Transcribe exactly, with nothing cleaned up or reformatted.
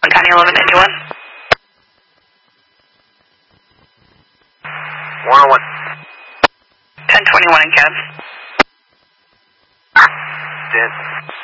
County eleven ninety-one. one oh one. ten twenty-one in cab. ten.